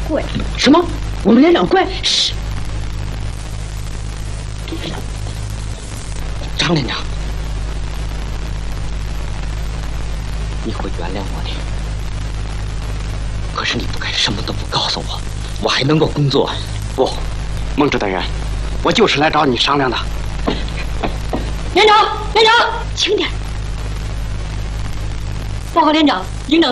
怪。 什么？我们连长怪？ 是。 张连长，你会原谅我的。可是你不该什么都不告诉我，我还能够工作。不，孟指导员，我就是来找你商量的。 连长，连长，轻点。报告连长，营长